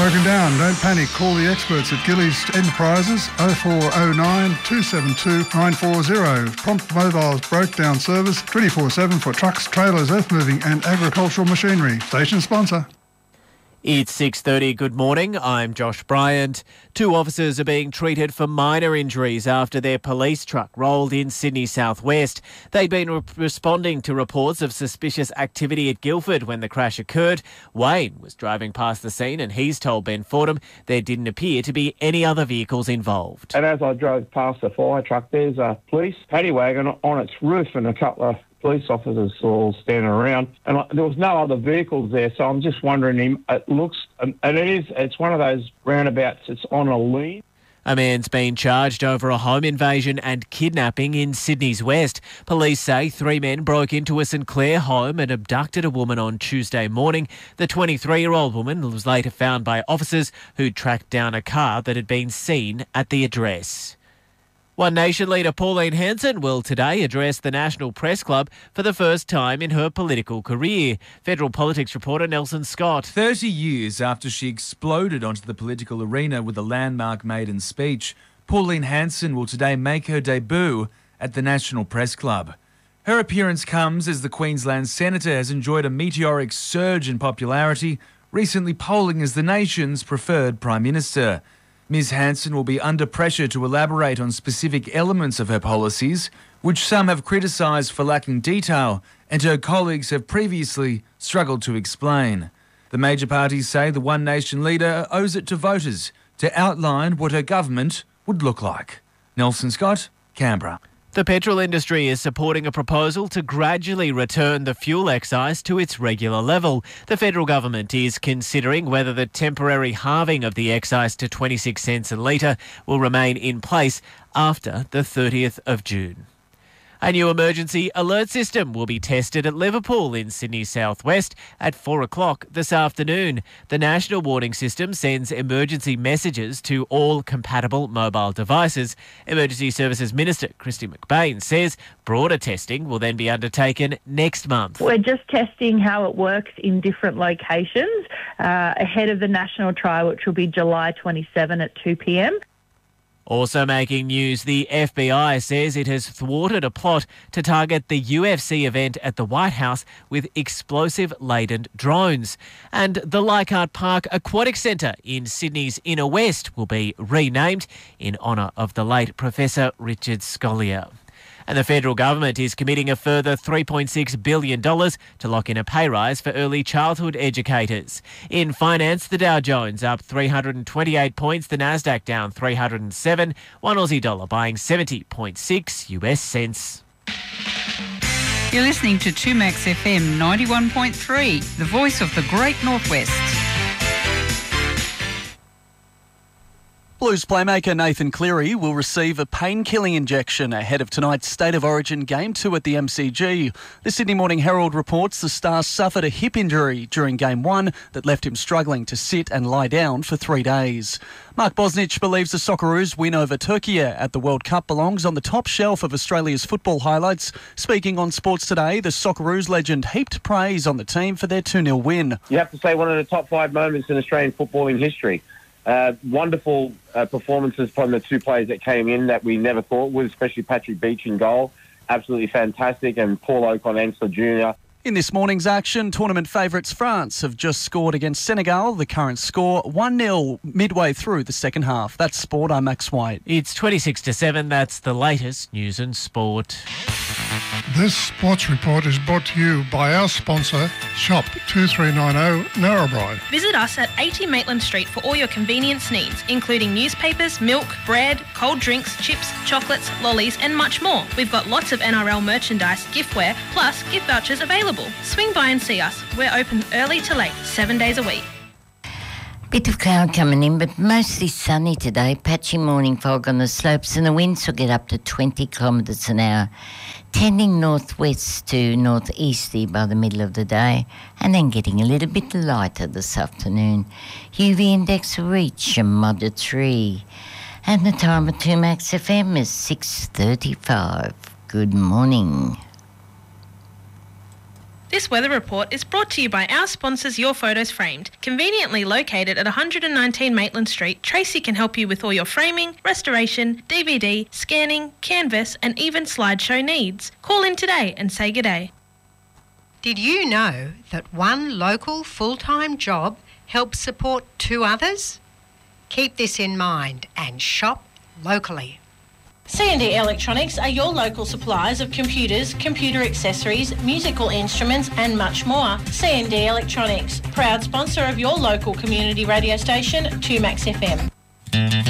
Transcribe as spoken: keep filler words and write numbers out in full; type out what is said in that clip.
Broken down, don't panic. Call the experts at Gillies Enterprises oh four oh nine, two seven two, nine four zero. Prompt Mobile's breakdown service twenty-four seven for trucks, trailers, earth moving and agricultural machinery. Station sponsor. It's six thirty. Good morning. I'm Josh Bryant. Two officers are being treated for minor injuries after their police truck rolled in Sydney southwest. They'd been re- responding to reports of suspicious activity at Guildford when the crash occurred. Wayne was driving past the scene and he's told Ben Fordham there didn't appear to be any other vehicles involved. And as I drove past the fire truck, there's a police paddy wagon on its roof and a couple of police officers all standing around, and there was no other vehicles there, so I'm just wondering, it looks, and it is, it's one of those roundabouts, it's on a lean. A man's been charged over a home invasion and kidnapping in Sydney's west. Police say three men broke into a St Clair home and abducted a woman on Tuesday morning. The twenty-three-year-old woman was later found by officers who tracked down a car that had been seen at the address. One Nation leader Pauline Hanson will today address the National Press Club for the first time in her political career. Federal politics reporter Nelson Scott. thirty years after she exploded onto the political arena with a landmark maiden speech, Pauline Hanson will today make her debut at the National Press Club. Her appearance comes as the Queensland Senator has enjoyed a meteoric surge in popularity, recently polling as the nation's preferred Prime Minister. Miz Hanson will be under pressure to elaborate on specific elements of her policies, which some have criticised for lacking detail and her colleagues have previously struggled to explain. The major parties say the One Nation leader owes it to voters to outline what her government would look like. Nelson Scott, Canberra. The petrol industry is supporting a proposal to gradually return the fuel excise to its regular level. The federal government is considering whether the temporary halving of the excise to twenty-six cents a litre will remain in place after the thirtieth of June. A new emergency alert system will be tested at Liverpool in Sydney southwest at four o'clock this afternoon. The national warning system sends emergency messages to all compatible mobile devices. Emergency Services Minister Kristy McBain says broader testing will then be undertaken next month. We're just testing how it works in different locations uh, ahead of the national trial, which will be July twenty-seventh at two p.m. Also making news, the F B I says it has thwarted a plot to target the U F C event at the White House with explosive-laden drones. And the Leichhardt Park Aquatic Centre in Sydney's Inner West will be renamed in honour of the late Professor Richard Scolyer. And the federal government is committing a further three point six billion dollars to lock in a pay rise for early childhood educators. In finance, the Dow Jones up three hundred twenty-eight points, the Nasdaq down three hundred seven, one Aussie dollar buying seventy point six U S cents. You're listening to two Max F M ninety-one point three, the voice of the Great Northwest. Blues playmaker Nathan Cleary will receive a pain-killing injection ahead of tonight's State of Origin Game two at the M C G. The Sydney Morning Herald reports the star suffered a hip injury during Game one that left him struggling to sit and lie down for three days. Mark Bosnich believes the Socceroos' win over Turkey at the World Cup belongs on the top shelf of Australia's football highlights. Speaking on Sports Today, the Socceroos legend heaped praise on the team for their two nil win. You have to say one of the top five moments in Australian footballing history. Uh, wonderful uh, performances from the two players that came in that we never thought would, especially Patrick Beach in goal. Absolutely fantastic. And Paul Okon-Ensler Junior In this morning's action, tournament favourites France have just scored against Senegal. The current score one nil midway through the second half. That's Sport. I'm Max White. It's twenty-six to seven. That's the latest news and sport. This sports report is brought to you by our sponsor, Shop two three nine zero Narrabri. Visit us at eighty Maitland Street for all your convenience needs, including newspapers, milk, bread, cold drinks, chips, chocolates, lollies and much more. We've got lots of N R L merchandise, giftware, plus gift vouchers available. Swing by and see us. We're open early to late, seven days a week. Bit of cloud coming in, but mostly sunny today. Patchy morning fog on the slopes, and the winds will get up to twenty kilometres an hour, tending northwest to northeasterly by the middle of the day, and then getting a little bit lighter this afternoon. U V index will reach a moderate three. And the time at two Max F M is six thirty-five. Good morning. This weather report is brought to you by our sponsors Your Photos Framed. Conveniently located at one hundred nineteen Maitland Street, Tracy can help you with all your framing, restoration, D V D, scanning, canvas and even slideshow needs. Call in today and say g'day. Did you know that one local full-time job helps support two others? Keep this in mind and shop locally. C and D Electronics are your local suppliers of computers, computer accessories, musical instruments and much more. C and D Electronics, proud sponsor of your local community radio station, two Max F M.